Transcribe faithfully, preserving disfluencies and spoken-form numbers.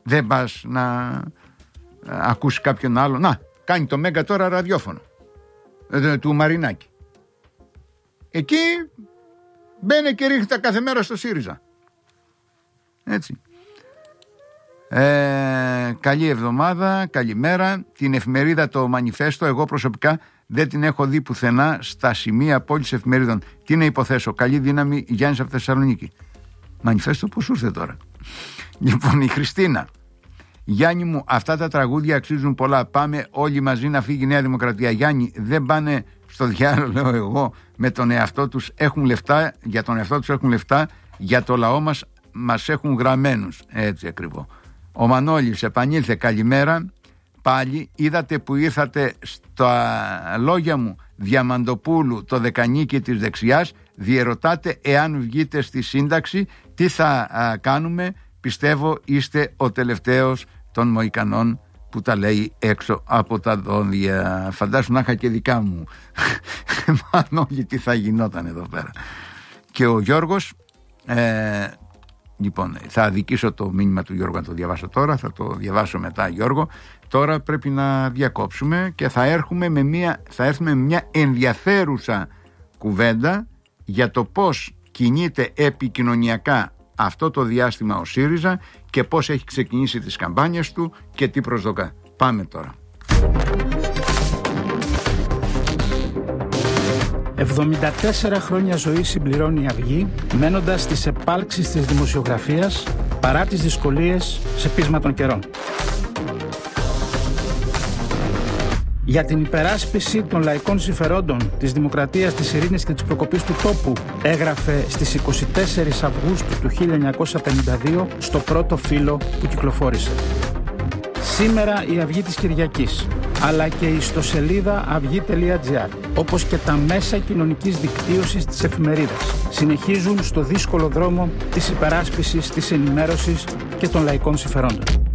Δεν πας να ακούσει κάποιον άλλο? Να, κάνει το Μέγκα τώρα ραδιόφωνο ε, του Μαρινάκη. Εκεί μπαίνει και ρίχνει τα κάθε μέρα στο ΣΥΡΙΖΑ. Έτσι. Ε, καλή εβδομάδα, καλημέρα. Την εφημερίδα το Μανιφέστο εγώ προσωπικά δεν την έχω δει πουθενά στα σημεία απόλυτης εφημερίδων. Τι να υποθέσω? Καλή δύναμη, Γιάννης από Θεσσαλονίκη. Μανιφέστο, πώς ήρθε τώρα? Λοιπόν, η Χριστίνα. Γιάννη μου, αυτά τα τραγούδια αξίζουν πολλά. Πάμε όλοι μαζί να φύγει η Νέα Δημοκρατία. Γιάννη, δεν πάνε στο διάλογο, λέω εγώ, με τον εαυτό τους. Έχουν λεφτά, για τον εαυτό τους έχουν λεφτά, για το λαό μας μας έχουν γραμμένους. Έτσι ακριβώς. Ο Μανώλης επανήλθε, καλημέρα. Πάλι είδατε που ήρθατε στα λόγια μου Διαμαντοπούλου, το δεκανίκι της δεξιάς. Διερωτάτε εάν βγείτε στη σύνταξη τι θα α, κάνουμε. Πιστεύω είστε ο τελευταίος των Μοϊκανών που τα λέει έξω από τα δόντια. Φαντάσου να είχα και δικά μου. Μανώλη, τι θα γινόταν εδώ πέρα. Και ο Γιώργος ε, λοιπόν, θα αδικήσω το μήνυμα του Γιώργου να το διαβάσω τώρα, θα το διαβάσω μετά, Γιώργο. Τώρα πρέπει να διακόψουμε και θα έρθουμε με μια, θα έρθουμε με μια ενδιαφέρουσα κουβέντα για το πώς κινείται επικοινωνιακά αυτό το διάστημα ο ΣΥΡΙΖΑ και πώς έχει ξεκινήσει τις καμπάνιες του και τι προσδοκά. Πάμε τώρα. εβδομήντα τέσσερα χρόνια ζωή συμπληρώνει η Αυγή, μένοντας στις επάλξεις της δημοσιογραφίας παρά τις δυσκολίες σε πείσμα των καιρών. Για την υπεράσπιση των λαϊκών συμφερόντων, της δημοκρατίας, της ειρήνης και της προκοπής του τόπου, έγραφε στις εικοστή τέταρτη Αυγούστου του χίλια εννιακόσια πενήντα δύο στο πρώτο φύλλο που κυκλοφόρησε. Σήμερα η Αυγή της Κυριακής, αλλά και η ιστοσελίδα αυγή τελεία τζι άρ, όπως και τα μέσα κοινωνικής δικτύωσης της εφημερίδας, συνεχίζουν στο δύσκολο δρόμο της υπεράσπισης, της ενημέρωσης και των λαϊκών συμφερόντων.